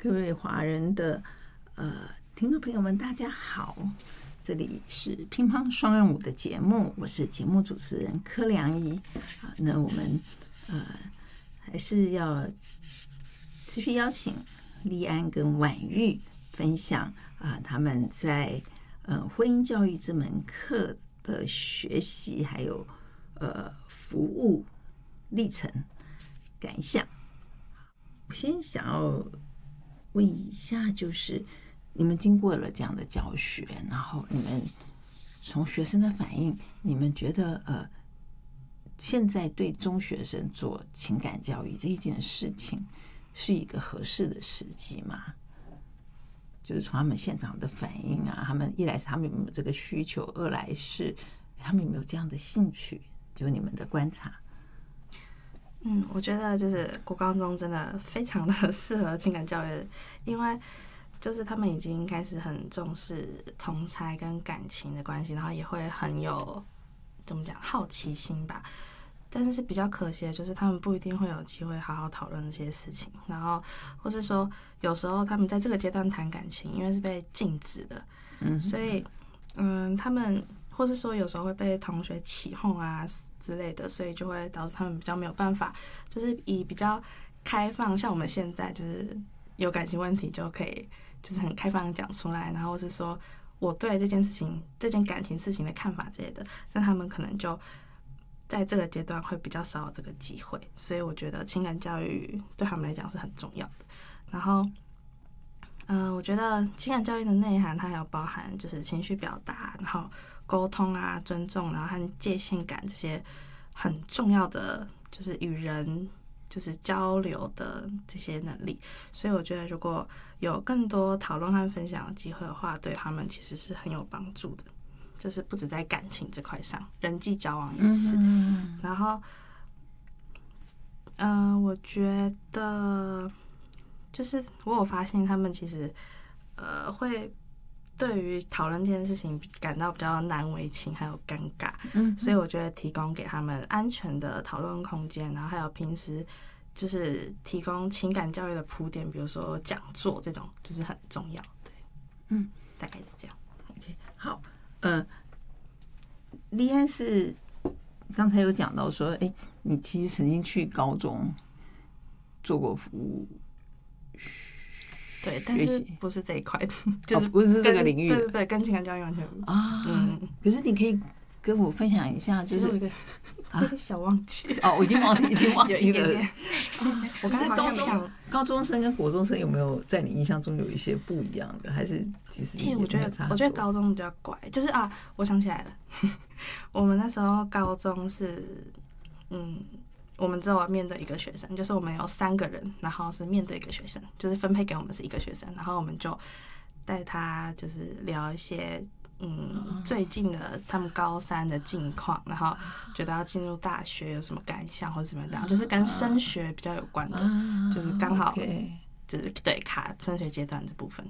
各位华人的听众朋友们，大家好，这里是乒乓双人舞的节目，我是节目主持人柯良仪。那我们还是要持续邀请立安跟婉玉分享他们在婚姻教育这门课的学习，还有服务历程感想。我先想要问一下，就是你们经过了这样的教学，然后你们从学生的反应，你们觉得现在对中学生做情感教育这一件事情是一个合适的时机吗？就是从他们现场的反应他们一来是他们有没有这个需求，二来是他们有没有这样的兴趣，就你们的观察。 我觉得就是国高中真的非常的适合情感教育，因为就是他们已经开始很重视同侪跟感情的关系，然后也会很有怎么讲好奇心吧。但是比较可惜的就是他们不一定会有机会好好讨论这些事情，然后或是说有时候他们在这个阶段谈感情，因为是被禁止的，所以他们或是说有时候会被同学起哄之类的，所以就会导致他们比较没有办法，就是以比较开放，像我们现在就是有感情问题就可以就是很开放的讲出来，然后是说我对这件感情事情的看法之类的，但他们可能就在这个阶段会比较少有这个机会，所以我觉得情感教育对他们来讲是很重要的。然后我觉得情感教育的内涵它还有包含就是情绪表达，然后沟通尊重，然后和界限感这些很重要的就是与人就是交流的这些能力。所以我觉得如果有更多讨论和分享的机会的话，对他们其实是很有帮助的，就是不止在感情这块上，人际交往也是。然后我觉得就是我有发现他们其实会对于讨论这件事情感到比较难为情还有尴尬，所以我觉得提供给他们安全的讨论空间，然后还有平时就是提供情感教育的铺垫，比如说讲座这种就是很重要。对，大概是这样。 Okay, 好，立安是刚才有讲到说，你其实曾经去高中做过服务。 对，但是不是这一块，就是不是这个领域的， 对，跟情感教育完全可是你可以跟我分享一下，就是有点小忘记了。 我已经忘记了。 我刚才好像想， 高中生跟国中生有没有在你印象中有一些不一样的？还是其实我觉得高中比较乖，就是我想起来了，我们那时候高中是我们只有面对一个学生，就是我们有3个人，然后是面对一个学生，就是分配给我们是一个学生，然后我们就带他就是聊一些最近的他们高3的近况，然后觉得要进入大学有什么感想或者怎么样，就是跟升学比较有关的，就是刚好就是对卡升学阶段这部分，